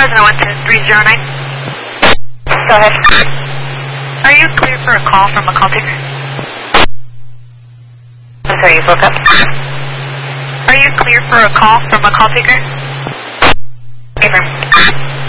Fresno 12309. Go ahead. Are you clear for a call from a call taker? I'm sorry, you broke up. Are you clear for a call from a call taker? Affirm.